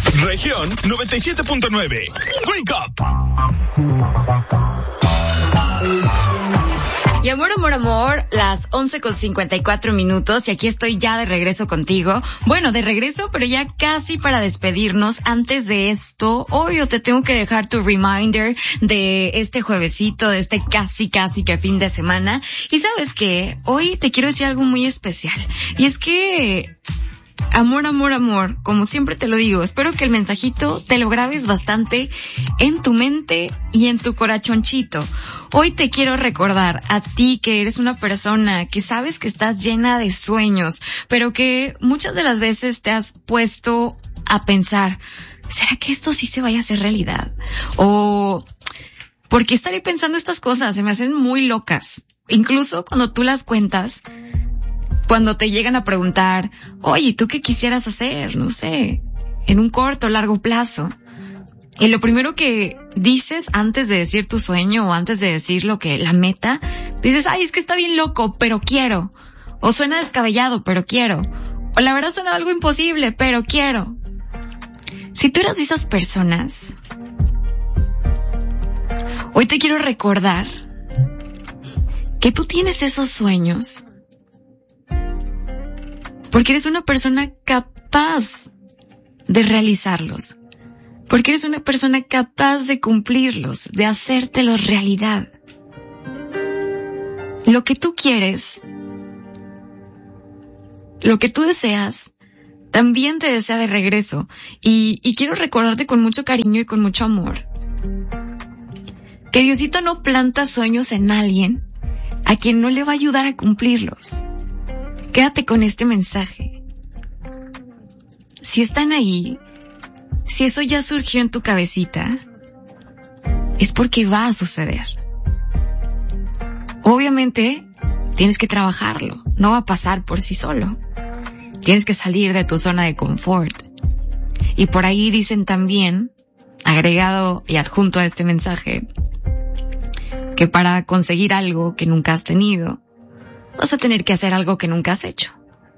Región 97.9. Wake up. Y amor, las 11:54 y aquí estoy ya de regreso contigo. Bueno, de regreso, pero ya casi para despedirnos. Antes de esto, obvio, te tengo que dejar tu reminder de este juevesito, de este casi que fin de semana. Y ¿sabes qué? Hoy te quiero decir algo muy especial. Y es que... Amor, como siempre te lo digo, espero que el mensajito te lo grabes bastante en tu mente y en tu corazoncito. Hoy te quiero recordar a ti que eres una persona que sabes que estás llena de sueños, pero que muchas de las veces te has puesto a pensar, ¿será que esto sí se vaya a hacer realidad? O, ¿por qué estaré pensando estas cosas? Se me hacen muy locas. Incluso cuando tú las cuentas, cuando te llegan a preguntar, oye, ¿tú qué quisieras hacer? No sé, en un corto o largo plazo. Y lo primero que dices antes de decir tu sueño o antes de decir la meta, dices, ay, es que está bien loco, pero quiero. O suena descabellado, pero quiero. O la verdad suena algo imposible, pero quiero. Si tú eras de esas personas, hoy te quiero recordar que tú tienes esos sueños porque eres una persona capaz de realizarlos. Porque eres una persona capaz de cumplirlos, de hacértelos realidad. Lo que tú quieres, lo que tú deseas, también te desea de regreso. Y quiero recordarte con mucho cariño y con mucho amor que Diosito no planta sueños en alguien a quien no le va a ayudar a cumplirlos. Quédate con este mensaje. Si están ahí, si eso ya surgió en tu cabecita, es porque va a suceder. Obviamente, tienes que trabajarlo. No va a pasar por sí solo. Tienes que salir de tu zona de confort. Y por ahí dicen también, agregado y adjunto a este mensaje, que para conseguir algo que nunca has tenido, vas a tener que hacer algo que nunca has hecho.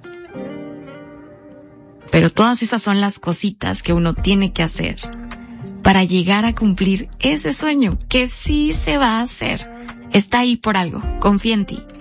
Pero todas esas son las cositas que uno tiene que hacer para llegar a cumplir ese sueño que sí se va a hacer. Está ahí por algo. Confía en ti.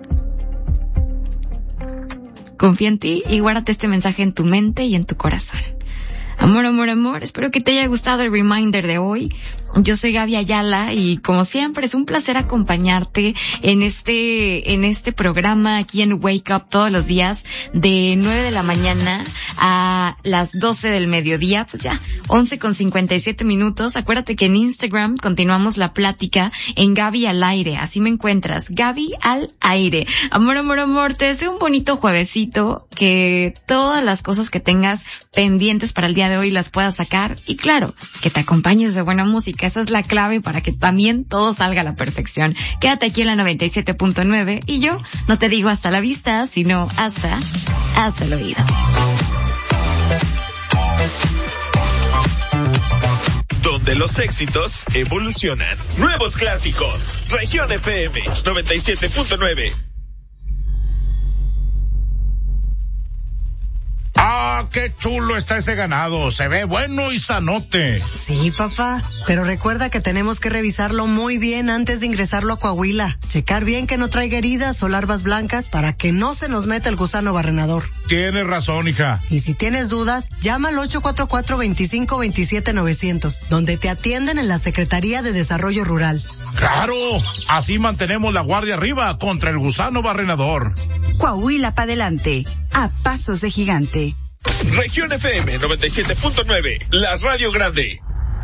Confía en ti y guárdate este mensaje en tu mente y en tu corazón. Amor, espero que te haya gustado el reminder de hoy. Yo soy Gaby Ayala y como siempre es un placer acompañarte en este programa aquí en Wake Up todos los días de 9 de la mañana a las 12 del mediodía, pues ya 11:57. Acuérdate que en Instagram continuamos la plática en Gaby al aire, así me encuentras, Gaby al aire. Amor, te deseo un bonito juevesito, que todas las cosas que tengas pendientes para el día de hoy las puedas sacar y claro, que te acompañes de buena música. Esa es la clave para que también todo salga a la perfección. Quédate aquí en la 97.9 y yo no te digo hasta la vista, sino hasta el oído. Donde los éxitos evolucionan. Nuevos clásicos. Región FM 97.9. ¡Ah, qué chulo está ese ganado! Se ve bueno y sanote. Sí, papá, pero recuerda que tenemos que revisarlo muy bien antes de ingresarlo a Coahuila. Checar bien que no traiga heridas o larvas blancas para que no se nos meta el gusano barrenador. Tienes razón, hija. Y si tienes dudas, llama al 844-25-27-900, donde te atienden en la Secretaría de Desarrollo Rural. ¡Claro! Así mantenemos la guardia arriba contra el gusano barrenador. Coahuila para adelante, a pasos de gigante. Región FM 97.9, la radio grande.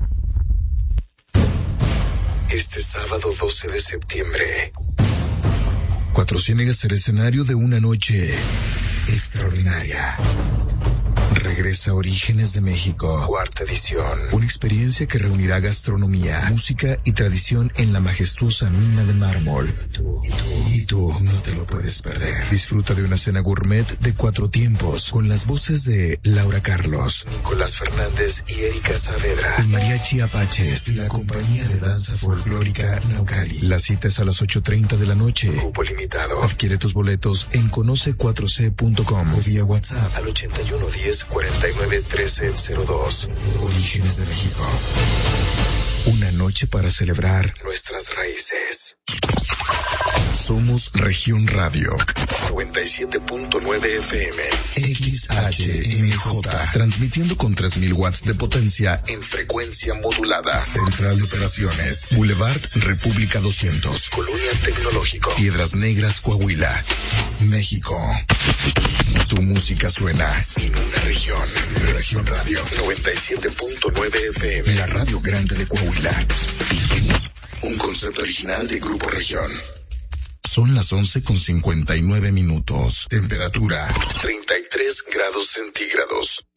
Este sábado 12 de septiembre, Cuatro Ciénegas será escenario de una noche extraordinaria. Regresa Orígenes de México, cuarta edición. Una experiencia que reunirá gastronomía, música y tradición en la majestuosa mina de mármol. Y tú no te lo puedes perder. Disfruta de una cena gourmet de 4 tiempos con las voces de Laura Carlos, Nicolás Fernández y Erika Saavedra, el Mariachi Apaches y la compañía de danza folclórica Naucali. La cita es a las 8:30 de la noche. Cupo limitado. Adquiere tus boletos en conoce4c.com o vía WhatsApp al 8110 40 991302. Orígenes de México. Una noche para celebrar nuestras raíces. Somos Región Radio 97.9 FM XHMJ, transmitiendo con 3000 watts de potencia en frecuencia modulada. Central de Operaciones, Boulevard República 200, Colonia Tecnológico, Piedras Negras, Coahuila, México. Tu música suena en una región. Región Radio 97.9 FM, la radio grande de Coahuila. Un concepto original de Grupo Región. Son las 11:59. Temperatura 33 grados centígrados.